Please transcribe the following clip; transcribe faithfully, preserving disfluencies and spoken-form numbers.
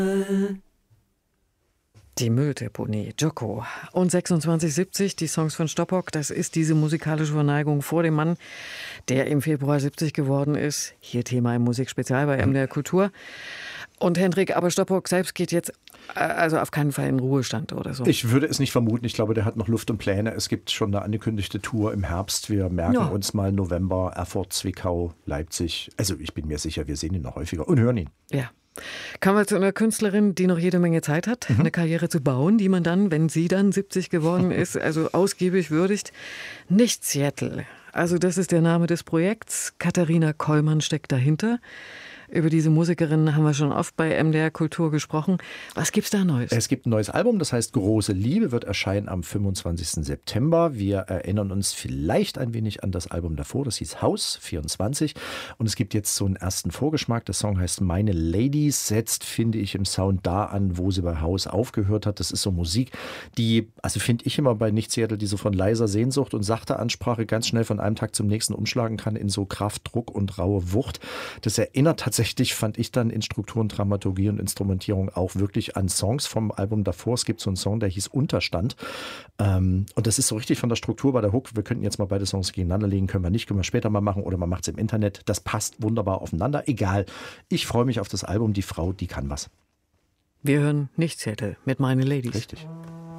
Die Mülldeponie, Djoko. Und sechsundzwanzig siebzig, die Songs von Stoppock, das ist diese musikalische Verneigung vor dem Mann, der im Februar siebzig geworden ist. Hier Thema im Musikspezial bei M D R Kultur. Und Hendrik, aber Stoppock selbst geht jetzt also auf keinen Fall in Ruhestand oder so. Ich würde es nicht vermuten. Ich glaube, der hat noch Luft und Pläne. Es gibt schon eine angekündigte Tour im Herbst. Wir merken ja. uns mal November, Erfurt, Zwickau, Leipzig. Also ich bin mir sicher, wir sehen ihn noch häufiger und hören ihn. Ja. Kommen wir zu einer Künstlerin, die noch jede Menge Zeit hat, mhm. eine Karriere zu bauen, die man dann, wenn sie dann siebzig geworden ist, also ausgiebig würdigt. Nicht Seattle. Also das ist der Name des Projekts. Katharina Kollmann steckt dahinter. Über diese Musikerin haben wir schon oft bei M D R Kultur gesprochen. Was gibt's da Neues? Es gibt ein neues Album, das heißt Große Liebe, wird erscheinen am fünfundzwanzigsten September. Wir erinnern uns vielleicht ein wenig an das Album davor, das hieß Haus vierundzwanzig. Und es gibt jetzt so einen ersten Vorgeschmack. Der Song heißt Meine Ladies, setzt, finde ich, im Sound da an, wo sie bei Haus aufgehört hat. Das ist so Musik, die, also finde ich immer bei Nicht Seattle, die so von leiser Sehnsucht und sachter Ansprache ganz schnell von einem Tag zum nächsten umschlagen kann in so Kraft, Druck und raue Wucht. Das erinnert tatsächlich Tatsächlich fand ich dann in Struktur und Dramaturgie und Instrumentierung auch wirklich an Songs vom Album davor. Es gibt so einen Song, der hieß Unterstand. Ähm, und das ist so richtig von der Struktur bei der Hook. Wir könnten jetzt mal beide Songs gegeneinander legen, können wir nicht, können wir später mal machen oder man macht es im Internet. Das passt wunderbar aufeinander. Egal, ich freue mich auf das Album. Die Frau, die kann was. Wir hören Nicht Seattle mit Meine Ladies. Richtig.